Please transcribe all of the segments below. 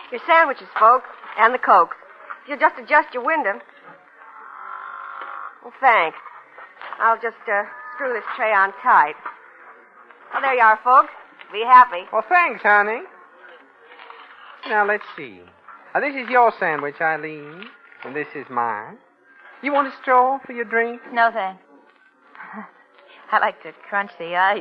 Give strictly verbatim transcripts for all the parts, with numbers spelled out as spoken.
Your sandwiches, folks, and the Cokes. If you'll just adjust your window. Well, thanks. I'll just uh, screw this tray on tight. Well, there you are, folks. Be happy. Well, thanks, honey. Now, let's see. Now, this is your sandwich, Eileen, and this is mine. You want a straw for your drink? No, thanks. I like to crunch the ice.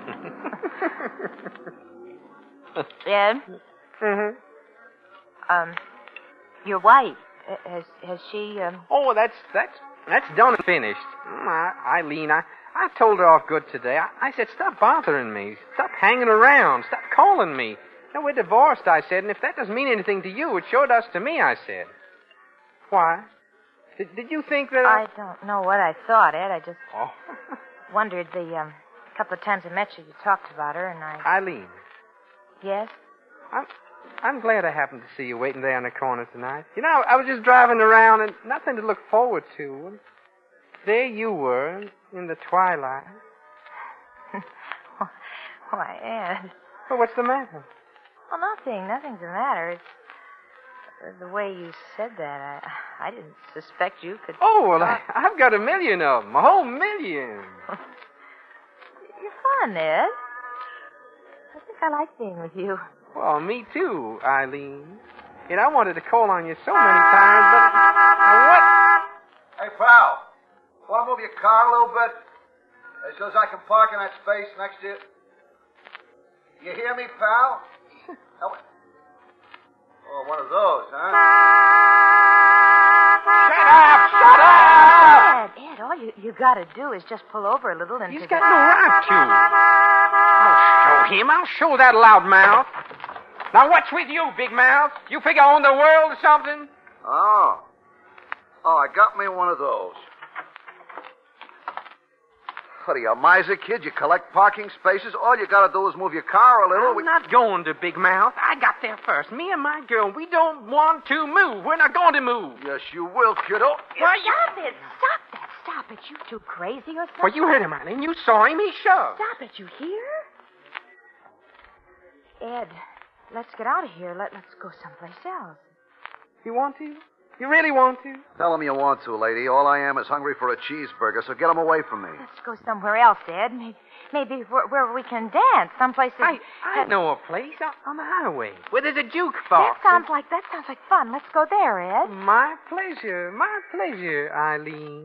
Ed? Mm-hmm. Um, your wife, has has she, um... Oh, that's, that's, that's done and finished. Mm, I, Eileen, I, I told her off good today. I, I said, stop bothering me. Stop hanging around. Stop calling me. No, we're divorced, I said, and if that doesn't mean anything to you, it sure does to me, I said. Why? Did, did you think that... I don't know what I thought, Ed. I just Oh. wondered the um, couple of times I met you, you talked about her, and I... Eileen, Yes? I'm, I'm glad I happened to see you waiting there on the corner tonight. You know, I was just driving around and nothing to look forward to. And there you were in the twilight. Why, Ed... Well, what's the matter? Well, nothing. Nothing's the matter. It's the way you said that. I, I didn't suspect you could... Oh, well, I, I've got a million of them. A whole million. You're fun, Ed. I think I like being with you. Well, me too, Eileen. And I wanted to call on you so many times, but... Now, what? Hey, pal. Want to move your car a little bit? Hey, so as I can park in that space next to you. You hear me, pal? Oh, oh, one of those, huh? Shut up! Shut up! Ed, Ed, all you, you got to do is just pull over a little and... He's got no right to. I'll show him. I'll show that loudmouth. Now, what's with you, big mouth? You figure I own the world or something? Oh. Oh, I got me one of those. What are you, a miser, kid? You collect parking spaces? All you got to do is move your car a little. I'm We... not going to, big mouth. I got there first. Me and my girl, we don't want to move. We're not going to move. Yes, you will, kiddo. Well, stop it. Stop that. Stop it. You too crazy or something? Well, you heard him, Eileen. You saw him. He shoved. Stop it. You hear? Ed, let's get out of here. Let, let's go someplace else. You want to? You really want to? Tell him you want to, lady. All I am is hungry for a cheeseburger, so get him away from me. Let's go somewhere else, Ed. Maybe, maybe where, where we can dance. Someplace that... I, I that- know a place on, on the highway where there's a jukebox. That sounds like, that sounds like fun. Let's go there, Ed. My pleasure. My pleasure, Eileen.